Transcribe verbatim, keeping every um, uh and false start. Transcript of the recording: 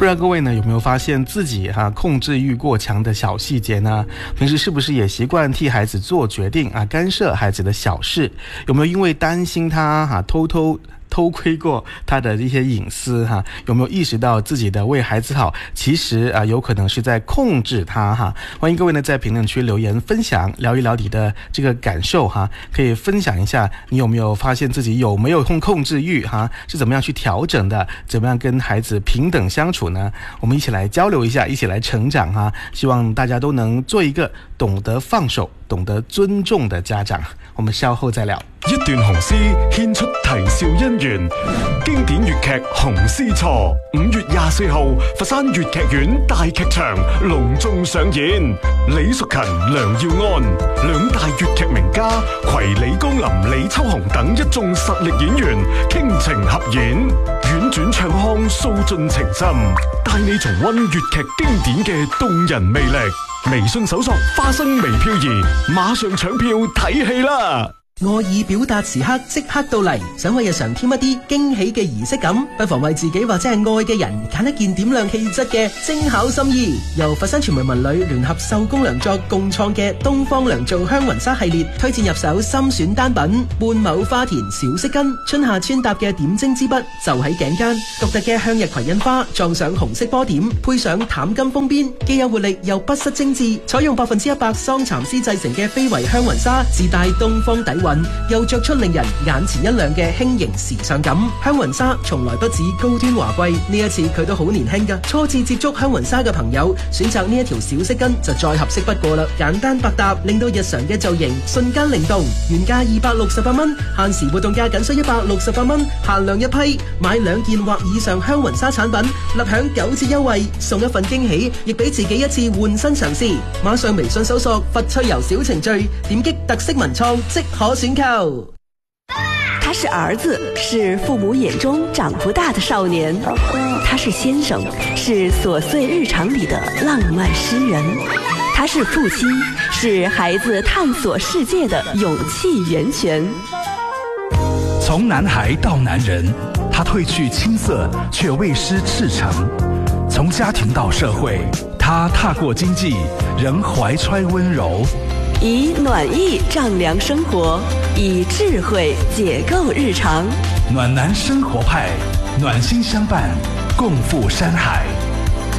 不知道各位呢有没有发现自己哈、啊、控制欲过强的小细节呢？平时是不是也习惯替孩子做决定啊，干涉孩子的小事？有没有因为担心他哈、啊、偷偷偷窥过他的一些隐私哈？有没有意识到自己的为孩子好，其实啊有可能是在控制他哈？欢迎各位呢在评论区留言分享，聊一聊你的这个感受哈，可以分享一下你有没有发现自己有没有控控制欲哈？是怎么样去调整的？怎么样跟孩子平等相处呢？我们一起来交流一下，一起来成长哈！希望大家都能做一个懂得放手、懂得尊重的家长。我們稍後再聊。 一段紅絲獻出啼笑姻緣，經典粵劇《紅絲錯》五月廿四號佛山粵劇院大劇場隆重上演，李淑勤、梁耀安兩大粵劇名家攜李江林、李秋紅等一眾實力演員傾情合演，婉轉唱腔訴盡情深，帶你重溫粵劇經典嘅動人魅力。微信搜索花生微漂兒，馬上搶票睇戲啦！ 愛意表達時刻即刻到嚟，想為日常添一啲驚喜嘅儀式感，不妨為自己或者係愛嘅人揀一件點亮氣質嘅精巧心意。由佛山傳媒文旅聯合手工良作共創嘅東方良造香雲紗系列，推薦入手深選單品半畝花田小飾巾，春夏穿搭嘅點睛之筆就喺頸間，獨特嘅向日葵印花撞上紅色波點，配上淡金封邊，既有活力又不失精緻。採用百分之一百桑蠶絲製成嘅非遺香雲紗，自帶東方底蘊，又着出令人眼前一亮嘅輕盈時尚感。香雲紗從來不止高端華貴，呢一次佢都好年輕噶。初次接觸香雲紗嘅朋友，選擇呢一條小飾巾就再合適不過啦。簡單百搭，令到日常嘅造型瞬間靈動。原價二百六十八蚊，限時活動價僅需一百六十八蚊，限量一批，買兩件或以上香雲紗產品，立享九折優惠，送一份驚喜，亦俾自己一次換新嘗試。馬上微信搜索佛趣遊小程序，點擊特色文創即可選購。 他是兒子，是父母眼中長不大的少年；他是先生，是瑣碎日常裡的浪漫詩人；他是父親，是孩子探索世界的勇氣源泉。 從男孩到男人，他褪去青澀，卻未失赤誠；從家庭到社會，他踏過經濟，仍懷揣溫柔。 以暖意丈量生活，以智慧解構日常。 暖男生活派，暖心相伴，共赴山海。